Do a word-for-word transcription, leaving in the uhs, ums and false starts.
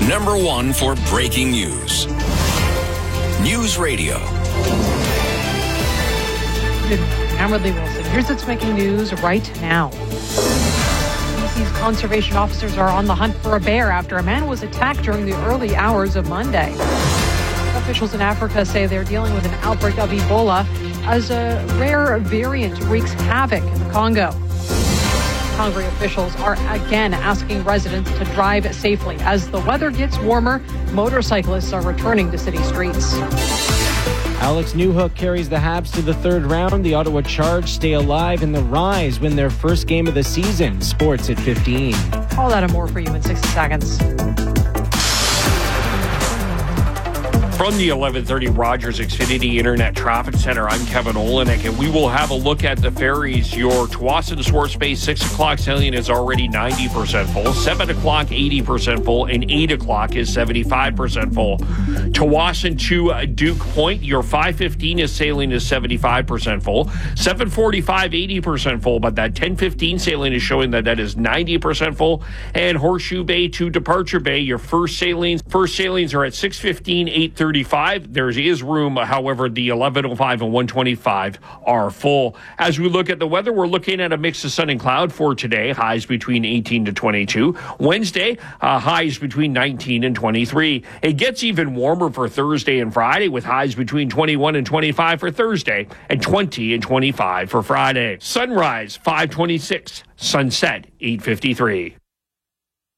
Number one for breaking news. News Radio. I'm Ridley Wilson. Here's what's making news right now. B C's conservation officers are on the hunt for a bear after a man was attacked during the early hours of Monday. Officials in Africa say they're dealing with an outbreak of Ebola as a rare variant wreaks havoc in the Congo. Congo officials are again asking residents to drive safely. As the weather gets warmer, motorcyclists are returning to city streets. Alex Newhook carries the Habs to the third round. The Ottawa Charge stay alive, and the Rise win their first game of the season. Sports at fifteen. All that and more for you in sixty seconds. From the eleven thirty Rogers Xfinity Internet Traffic Center, I'm Kevin Olenek, and we will have a look at the ferries. Your Tsawwassen to Swartz Bay six o'clock sailing is already ninety percent full, seven o'clock eighty percent full, and eight o'clock is seventy-five percent full. Tsawwassen to Duke Point, your five fifteen is sailing is seventy-five percent full, seven forty-five eighty percent full, but that ten fifteen sailing is showing that that is ninety percent full. And Horseshoe Bay to Departure Bay, your first sailings, first sailings are at six fifteen, eight thirty-five. There is room, however, the eleven oh five and one twenty-five are full. As we look at the weather, we're looking at a mix of sun and cloud for today, highs between eighteen to twenty-two. Wednesday, uh, highs between nineteen and twenty-three. It gets even warmer for Thursday and Friday, with highs between twenty-one and twenty-five for Thursday and twenty and twenty-five for Friday. Sunrise, five twenty-six. Sunset, eight fifty-three.